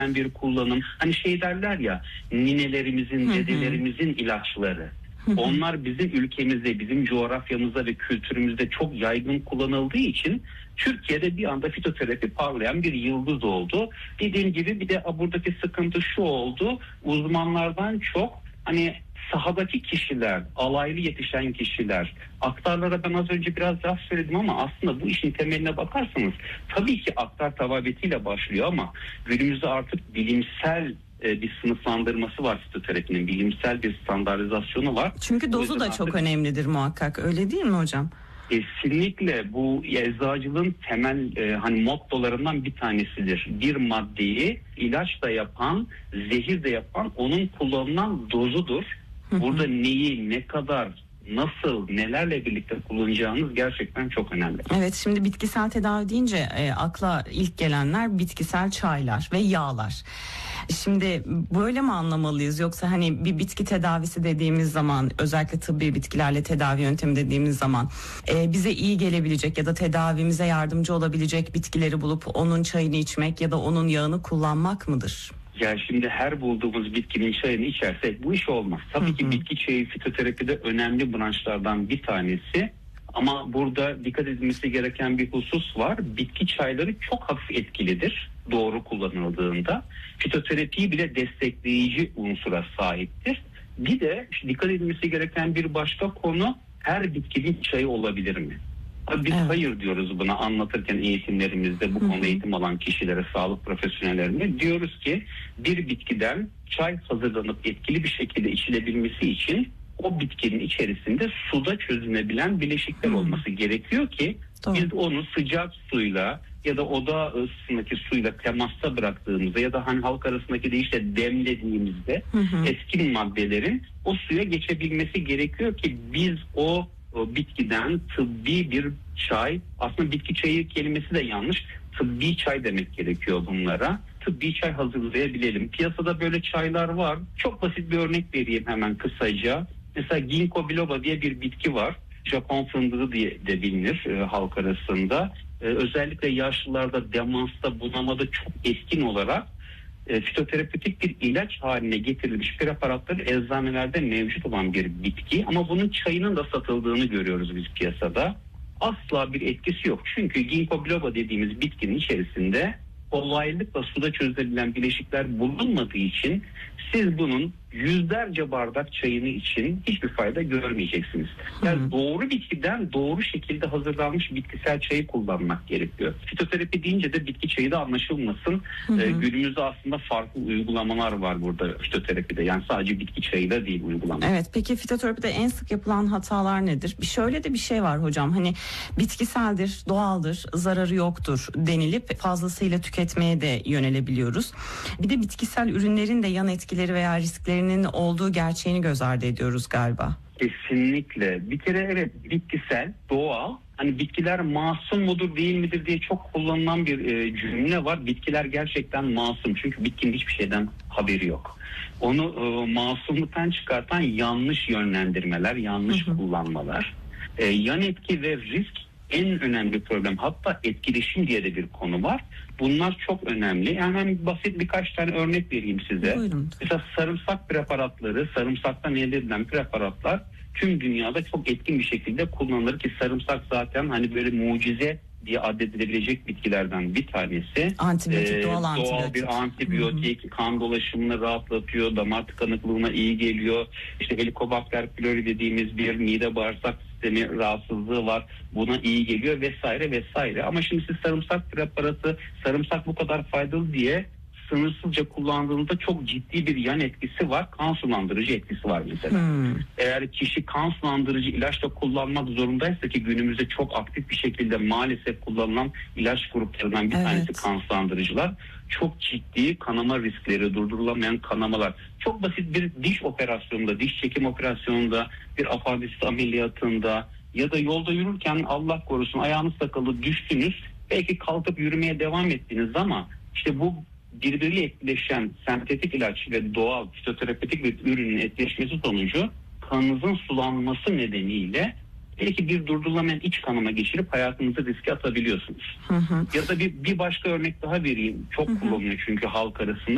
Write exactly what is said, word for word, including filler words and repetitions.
bir kullanım. Hani şey derler ya, ninelerimizin, Hı hı. dedelerimizin ilaçları. Hı hı. Onlar bizim ülkemizde, bizim coğrafyamızda ve kültürümüzde çok yaygın kullanıldığı için Türkiye'de bir anda fitoterapi parlayan bir yıldız oldu. Dediğim gibi bir de buradaki sıkıntı şu oldu. Uzmanlardan çok hani sahadaki kişiler, alaylı yetişen kişiler, aktarlara ben az önce biraz laf söyledim ama aslında bu işin temeline bakarsanız tabii ki aktar tababetiyle başlıyor ama günümüzde artık bilimsel bir sınıflandırması var fitoterapinin, bilimsel bir standartizasyonu var. Çünkü dozu da çok önemlidir muhakkak, öyle değil mi hocam? Kesinlikle bu eczacılığın temel e, hani mottolarından bir tanesidir. Bir maddeyi ilaç da yapan, zehir de yapan onun kullanılan dozudur. Burada neyi, ne kadar, nasıl, nelerle birlikte kullanacağınız gerçekten çok önemli. Evet, şimdi bitkisel tedavi deyince e, akla ilk gelenler bitkisel çaylar ve yağlar. Şimdi böyle mi anlamalıyız, yoksa hani bir bitki tedavisi dediğimiz zaman, özellikle tıbbi bitkilerle tedavi yöntemi dediğimiz zaman e, bize iyi gelebilecek ya da tedavimize yardımcı olabilecek bitkileri bulup onun çayını içmek ya da onun yağını kullanmak mıdır? Ya şimdi her bulduğumuz bitkinin çayını içersek bu iş olmaz. Tabii hı hı. ki bitki çayı fitoterapide önemli branşlardan bir tanesi. Ama burada dikkat edilmesi gereken bir husus var. Bitki çayları çok hafif etkilidir doğru kullanıldığında. Fitoterapiyi bile destekleyici unsura sahiptir. Bir de dikkat edilmesi gereken bir başka konu, her bitkinin çayı olabilir mi? Biz evet. hayır diyoruz buna anlatırken eğitimlerimizde, bu konuda eğitim alan kişilere, sağlık profesyonellerine diyoruz ki bir bitkiden çay hazırlanıp etkili bir şekilde içilebilmesi için o bitkinin içerisinde suda çözünebilen bileşikler hmm. olması gerekiyor ki Doğru. biz onu sıcak suyla ya da oda ısısındaki suyla temasta bıraktığımızda ya da hani halk arasındaki deyişle demlediğimizde hı hı. etkin maddelerin o suya geçebilmesi gerekiyor ki biz o O bitkiden tıbbi bir çay, aslında bitki çayı kelimesi de yanlış, tıbbi çay demek gerekiyor bunlara. Tıbbi çay hazırlayabilelim. Piyasada böyle çaylar var. Çok basit bir örnek vereyim hemen kısaca. Mesela ginkgo biloba diye bir bitki var. Japon fındığı diye de bilinir e, halk arasında. E, özellikle yaşlılarda, demansta, bunamada çok etkin olarak e, fitoterapötik bir ilaç haline getirilmiş preparatları eczanelerde mevcut olan bir bitki. Ama bunun çayının da satıldığını görüyoruz biz piyasada. Asla bir etkisi yok. Çünkü ginkgo biloba dediğimiz bitkinin içerisinde kolaylıkla suda çözülebilen bileşikler bulunmadığı için siz bunun yüzlerce bardak çayını için hiçbir fayda görmeyeceksiniz. Yani hmm. doğru bitkiden doğru şekilde hazırlanmış bitkisel çayı kullanmak gerekiyor. Fitoterapi deyince de bitki çayı da anlaşılmasın. Hmm. Ee, günümüzde aslında farklı uygulamalar var burada fitoterapide. Yani sadece bitki çayı da değil uygulama. Evet, peki fitoterapide en sık yapılan hatalar nedir? Bir şöyle de bir şey var hocam. Hani bitkiseldir, doğaldır, zararı yoktur denilip fazlasıyla tüketmeye de yönelebiliyoruz. Bir de bitkisel ürünlerin de yan etkileri veya riskleri olduğu gerçeğini göz ardı ediyoruz galiba. Kesinlikle. Bir kere evet, bitkisel, doğal. Hani bitkiler masum mudur değil midir diye çok kullanılan bir e, cümle var. Bitkiler gerçekten masum. Çünkü bitkinin hiçbir şeyden haberi yok. Onu e, masumluktan çıkartan yanlış yönlendirmeler, yanlış hı hı. kullanmalar. E, yan etki ve risk en önemli problem. Hatta etkileşim diye de bir konu var. Bunlar çok önemli. Yani ben basit birkaç tane örnek vereyim size. Buyurun. Mesela sarımsak preparatları, sarımsaktan elde edilen preparatlar tüm dünyada çok etkin bir şekilde kullanılır ki sarımsak zaten hani böyle mucize diye addedilebilecek bitkilerden bir tanesi. Antibiyotik, ee, doğal, doğal antibiyotik. bir antibiyotik, Hı-hı. kan dolaşımını rahatlatıyor, damar tıkanıklığına iyi geliyor. İşte Helicobacter pylori dediğimiz bir mide bağırsak sistemi rahatsızlığı var. Buna iyi geliyor vesaire vesaire. Ama şimdi siz sarımsak preparatı, sarımsak bu kadar faydalı diye sınırsızca kullandığınızda çok ciddi bir yan etkisi var. Kan sulandırıcı etkisi var mesela. Hmm. Eğer kişi kan sulandırıcı ilaç da kullanmak zorundaysa, ki günümüzde çok aktif bir şekilde maalesef kullanılan ilaç gruplarından bir evet. tanesi kan sulandırıcılar. Çok ciddi kanama riskleri, durdurulamayan kanamalar. Çok basit bir diş operasyonunda, diş çekim operasyonunda, bir apandisit ameliyatında ya da yolda yürürken Allah korusun ayağınız takıldı, düştünüz. Belki kalkıp yürümeye devam ettiniz ama işte bu birbiriyle etkileşen sentetik ilaç ve doğal fitoterapetik bir ürünün etkileşmesi sonucu kanınızın sulanması nedeniyle belki bir durdurulamayan iç kanama geçirip hayatınızı riske atabiliyorsunuz. Hı hı. Ya da bir, bir başka örnek daha vereyim. Çok hı hı. kullanılıyor çünkü halk arasında.